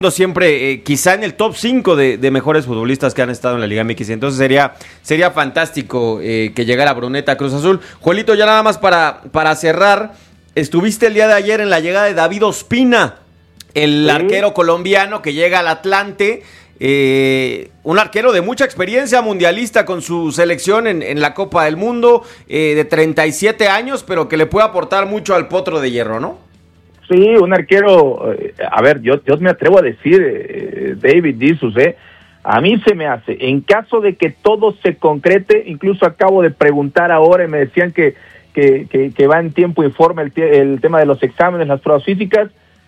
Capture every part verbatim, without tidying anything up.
siempre eh, quizá en el top cinco de, de mejores futbolistas que han estado en la Liga M X, entonces sería, sería fantástico eh, que llegara Bruneta a Cruz Azul. Joelito, ya nada más para, para cerrar, estuviste el día de ayer en la llegada de David Ospina, el sí. arquero colombiano que llega al Atlante, eh, un arquero de mucha experiencia mundialista con su selección en, en la Copa del Mundo, eh, de treinta y siete años, pero que le puede aportar mucho al Potro de Hierro, ¿no? Sí, un arquero, eh, a ver, yo, yo me atrevo a decir, eh, David Jesus, eh, a mí se me hace, en caso de que todo se concrete, incluso acabo de preguntar ahora y me decían que, que, que, que va en tiempo y forma el, el tema de los exámenes, las pruebas físicas,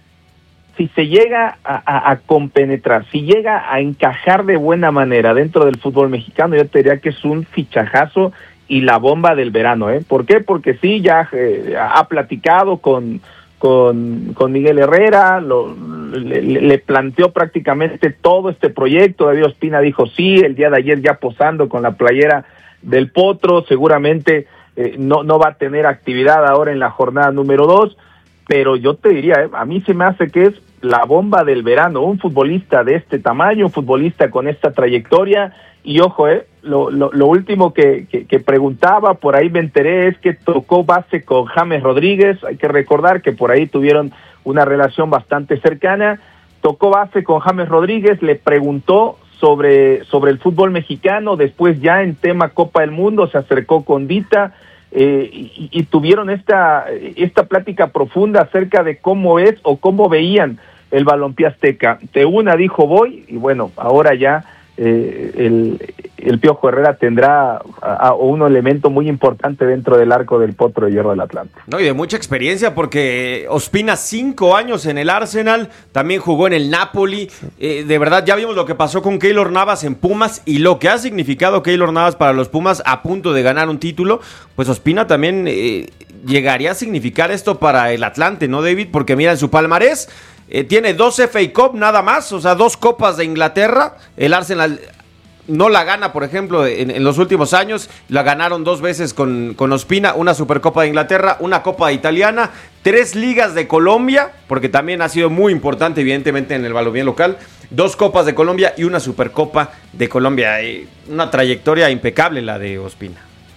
si se llega a, a, a compenetrar, si llega a encajar de buena manera dentro del fútbol mexicano, yo te diría que es un fichajazo y la bomba del verano, ¿eh? ¿Por qué? Porque sí, ya eh, ha platicado con... Con, con Miguel Herrera, lo, le, le planteó prácticamente todo este proyecto. David Ospina dijo sí, el día de ayer ya posando con la playera del Potro, seguramente eh, no, no va a tener actividad ahora en la jornada número dos, pero yo te diría, eh, a mí se me hace que es la bomba del verano, un futbolista de este tamaño, un futbolista con esta trayectoria, y ojo, eh, lo, lo, lo último que, que, que preguntaba, por ahí me enteré, es que tocó base con James Rodríguez. Hay que recordar que por ahí tuvieron una relación bastante cercana, tocó base con James Rodríguez, le preguntó sobre, sobre el fútbol mexicano, después ya en tema Copa del Mundo se acercó con Dita, eh, y, y tuvieron esta, esta plática profunda acerca de cómo es o cómo veían el balompié azteca. De una dijo voy, y bueno, ahora ya Eh, el, el Piojo Herrera tendrá a, a un elemento muy importante dentro del arco del Potro de Hierro del Atlante. No, y de mucha experiencia, porque Ospina cinco años en el Arsenal, también jugó en el Napoli, eh, de verdad ya vimos lo que pasó con Keylor Navas en Pumas y lo que ha significado Keylor Navas para los Pumas a punto de ganar un título. Pues Ospina también eh, llegaría a significar esto para el Atlante, ¿no, David? Porque mira, en su palmarés Eh, tiene dos F A Cup nada más, o sea, dos copas de Inglaterra. El Arsenal no la gana, por ejemplo, en, en los últimos años. La ganaron dos veces con, con Ospina, una Supercopa de Inglaterra, una Copa Italiana, tres ligas de Colombia, porque también ha sido muy importante, evidentemente, en el balompié local. Dos Copas de Colombia y una Supercopa de Colombia. Eh, una trayectoria impecable la de Ospina.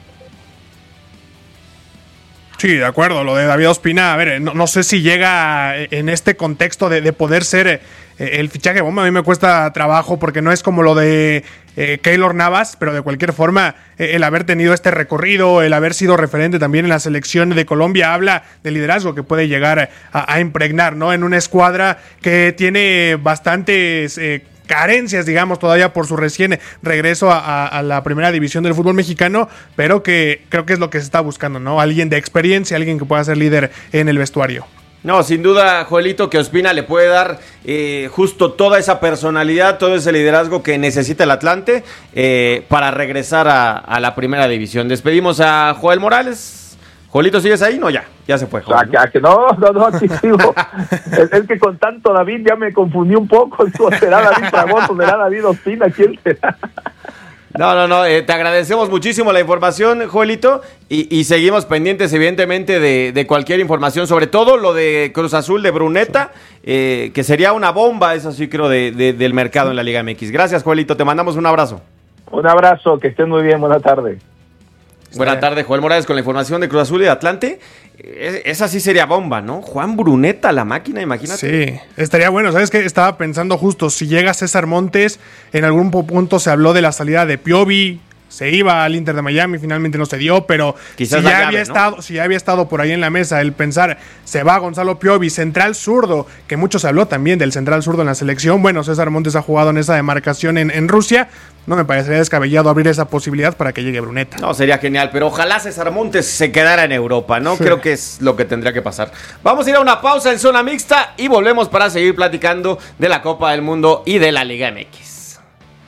Sí, de acuerdo, lo de David Ospina, a ver, no, no sé si llega en este contexto de, de poder ser eh, el fichaje bomba. A mí me cuesta trabajo porque no es como lo de eh, Keylor Navas, pero de cualquier forma eh, el haber tenido este recorrido, el haber sido referente también en la selección de Colombia, habla de liderazgo que puede llegar a, a impregnar, ¿no? En una escuadra que tiene bastantes Eh, carencias, digamos, todavía por su recién regreso a, a, a la primera división del fútbol mexicano, pero que creo que es lo que se está buscando, ¿no? Alguien de experiencia, alguien que pueda ser líder en el vestuario. No, sin duda, Joelito, que Ospina le puede dar eh, justo toda esa personalidad, todo ese liderazgo que necesita el Atlante eh, para regresar a, a la primera división. Despedimos a Joel Morales. Joelito, ¿sigues ahí? No, ya, ya se fue. Joel, ¿no? Que no, no, no, aquí sigo. es, es que con tanto David ya me confundí un poco. ¿Será David Fragoso? ¿Será David Ospina? ¿Quién será? No, no, no, eh, te agradecemos muchísimo la información, Joelito, y, y seguimos pendientes, evidentemente, de, de cualquier información, sobre todo lo de Cruz Azul de Bruneta, eh, que sería una bomba, eso sí creo, de, de, del mercado en la Liga M X. Gracias, Joelito, te mandamos un abrazo. Un abrazo, que estén muy bien, buena tarde. Buenas tardes, Joel Morales con la información de Cruz Azul y de Atlante. Esa sí sería bomba, ¿no? Juan Bruneta, la máquina, imagínate. Sí, estaría bueno. ¿Sabes qué? Estaba pensando justo, si llega César Montes, en algún punto se habló de la salida de Piovi, se iba al Inter de Miami, finalmente no se dio, pero quizás si ya, llave, había ¿no? estado, si ya había estado por ahí en la mesa el pensar, se va Gonzalo Piovi, central zurdo, que mucho se habló también del central zurdo en la selección. Bueno, César Montes ha jugado en esa demarcación en, en Rusia. No me parecería descabellado abrir esa posibilidad para que llegue Bruneta. No, sería genial, pero ojalá César Montes se quedara en Europa, ¿no? Sí. Creo que es lo que tendría que pasar. Vamos a ir a una pausa en Zona Mixta y volvemos para seguir platicando de la Copa del Mundo y de la Liga M X.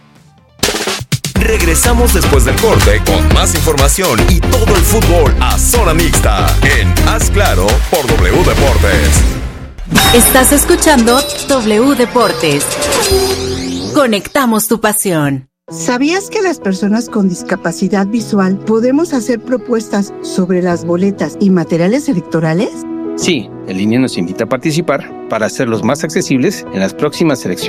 Regresamos después del corte con más información y todo el fútbol a Zona Mixta en Haz Claro por W Deportes. Estás escuchando W Deportes. Conectamos tu pasión. ¿Sabías que las personas con discapacidad visual podemos hacer propuestas sobre las boletas y materiales electorales? Sí, el I N E nos invita a participar para hacerlos más accesibles en las próximas elecciones.